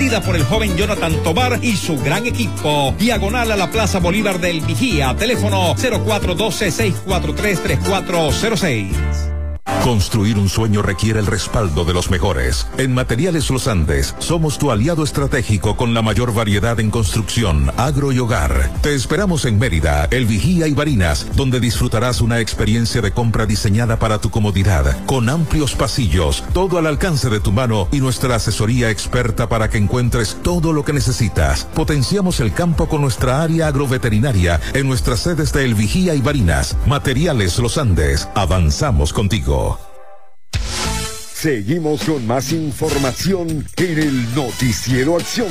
atendida por el joven Jonathan Tobar y su gran equipo. Diagonal a la Plaza Bolívar del Vigía, teléfono 0412-643-3406. Construir un sueño requiere el respaldo de los mejores. En Materiales Los Andes somos tu aliado estratégico con la mayor variedad en construcción, agro y hogar. Te esperamos en Mérida, El Vigía y Barinas, donde disfrutarás una experiencia de compra diseñada para tu comodidad, con amplios pasillos, todo al alcance de tu mano y nuestra asesoría experta para que encuentres todo lo que necesitas. Potenciamos el campo con nuestra área agroveterinaria en nuestras sedes de El Vigía y Barinas. Materiales Los Andes, avanzamos contigo. Seguimos con más información en el Noticiero Acción.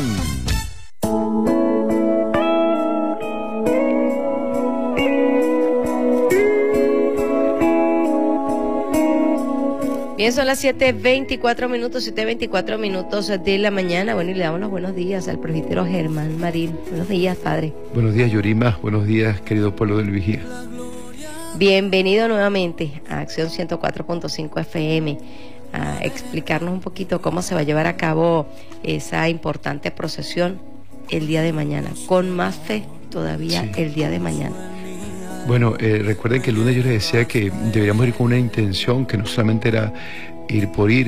Bien, son las 7:24 minutos, 7:24 minutos de la mañana. Bueno, y le damos los buenos días al presbítero Germán Marín. Buenos días, padre. Buenos días, Yorima. Buenos días, querido pueblo del Vigía. Bienvenido nuevamente a Acción 104.5 FM, a explicarnos un poquito cómo se va a llevar a cabo esa importante procesión el día de mañana, con más fe todavía el día de mañana. Bueno, recuerden que el lunes yo les decía que deberíamos ir con una intención, que no solamente era ir,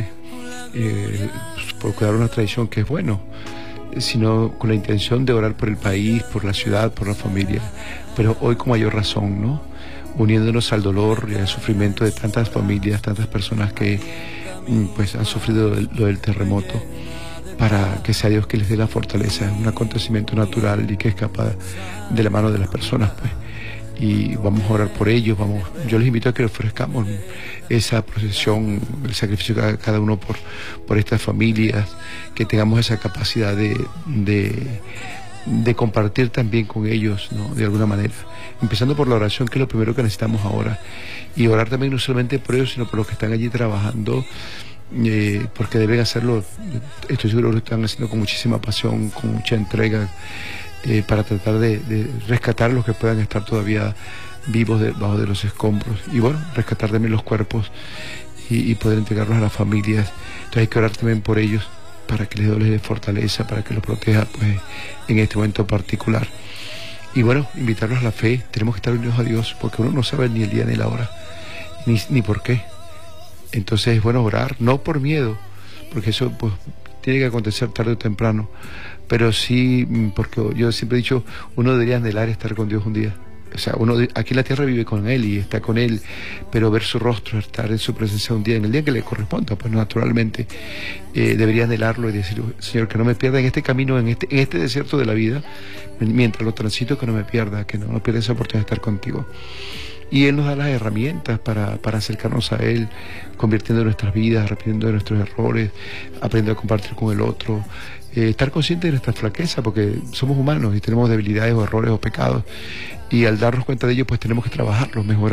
por cuidar una tradición que es bueno, sino con la intención de orar por el país, por la ciudad, por la familia, pero hoy con mayor razón, ¿no? Uniéndonos al dolor y al sufrimiento de tantas familias, tantas personas que pues han sufrido lo del terremoto, para que sea Dios que les dé la fortaleza. Es un acontecimiento natural y que escapa de la mano de las personas, pues. Y vamos a orar por ellos, yo les invito a que ofrezcamos esa procesión, el sacrificio de cada uno por estas familias, que tengamos esa capacidad de compartir también con ellos, ¿no? De alguna manera, empezando por la oración, que es lo primero que necesitamos ahora, y orar también no solamente por ellos, sino por los que están allí trabajando, porque deben hacerlo, estoy seguro que lo están haciendo con muchísima pasión, con mucha entrega, para tratar de rescatar a los que puedan estar todavía vivos debajo de los escombros, y bueno, rescatar también los cuerpos y poder entregarlos a las familias. Entonces hay que orar también por ellos, para que les dé fortaleza, para que los proteja, pues, en este momento particular. Y bueno, invitarlos a la fe. Tenemos que estar unidos a Dios, porque uno no sabe ni el día ni la hora, ni por qué. Entonces es bueno orar, no por miedo, porque eso pues tiene que acontecer tarde o temprano, pero sí, porque yo siempre he dicho, uno debería anhelar estar con Dios un día. O sea, uno aquí en la tierra vive con Él y está con Él, pero ver su rostro, estar en su presencia un día, en el día que le corresponda, pues naturalmente debería anhelarlo y decir, Señor, que no me pierda en este camino, en este desierto de la vida, mientras lo transito, que no me pierda, que no pierda esa oportunidad de estar contigo. Y Él nos da las herramientas para acercarnos a Él, convirtiendo nuestras vidas, arrepintiendo de nuestros errores, aprendiendo a compartir con el otro, estar consciente de nuestra flaqueza, porque somos humanos y tenemos debilidades o errores o pecados, y al darnos cuenta de ello, pues tenemos que trabajarlos, mejorar.